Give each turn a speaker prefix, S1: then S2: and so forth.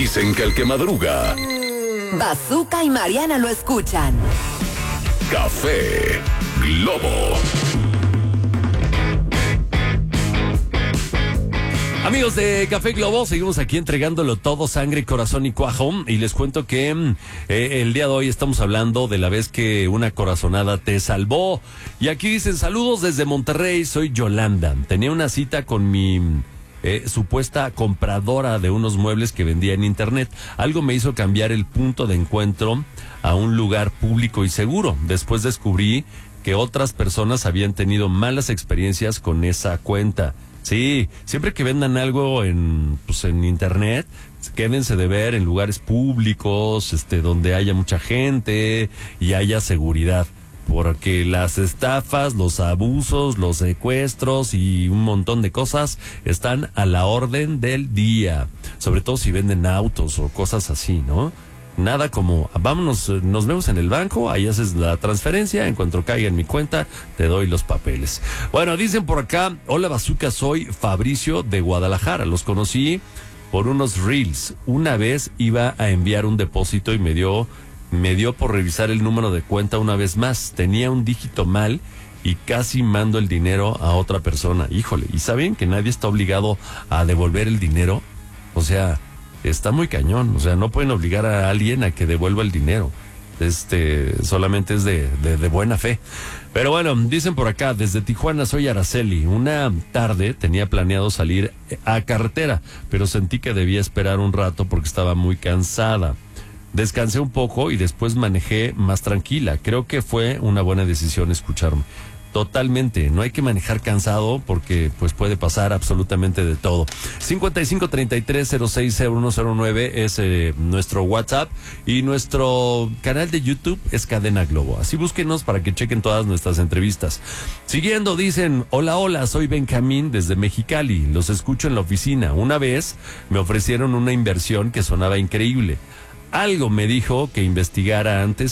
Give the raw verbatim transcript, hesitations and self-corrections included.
S1: Dicen que el que madruga...
S2: Bazooka y Mariana lo escuchan.
S1: Café Globo.
S3: Amigos de Café Globo, seguimos aquí entregándolo todo, sangre, corazón y cuajo. Y les cuento que eh, el día de hoy estamos hablando de la vez que una corazonada te salvó. Y aquí dicen, saludos desde Monterrey, soy Yolanda. Tenía una cita con mi eh, supuesta compradora de unos muebles que vendía en internet. Algo me hizo cambiar el punto de encuentro a un lugar público y seguro. Después descubrí que otras personas habían tenido malas experiencias con esa cuenta. Sí, siempre que vendan algo en, pues, en internet, quédense de ver en lugares públicos, este, donde haya mucha gente y haya seguridad, porque las estafas, los abusos, los secuestros y un montón de cosas están a la orden del día, sobre todo si venden autos o cosas así, ¿no? Nada como, vámonos, nos vemos en el banco, ahí haces la transferencia, en cuanto caiga en mi cuenta, te doy los papeles. Bueno, dicen por acá, hola Bazooka, soy Fabricio de Guadalajara, los conocí por unos reels. Una vez iba a enviar un depósito y me dio, me dio por revisar el número de cuenta una vez más. Tenía un dígito mal y casi mando el dinero a otra persona. Híjole, ¿y saben que nadie está obligado a devolver el dinero? O sea... está muy cañón, o sea, no pueden obligar a alguien a que devuelva el dinero. Este, solamente es de, de, de buena fe. Pero bueno, dicen por acá, desde Tijuana soy Araceli. Una tarde tenía planeado salir a carretera, pero sentí que debía esperar un rato porque estaba muy cansada. Descansé un poco y después manejé más tranquila. Creo que fue una buena decisión escucharme. Totalmente, no hay que manejar cansado porque pues puede pasar absolutamente de todo. cincuenta y cinco treinta y tres cero seis cero uno cero nueve es eh, nuestro WhatsApp y nuestro canal de YouTube es Cadena Globo. Así búsquenos para que chequen todas nuestras entrevistas. Siguiendo, dicen, hola, hola, soy Benjamín desde Mexicali, los escucho en la oficina. Una vez me ofrecieron una inversión que sonaba increíble. Algo me dijo que investigara antes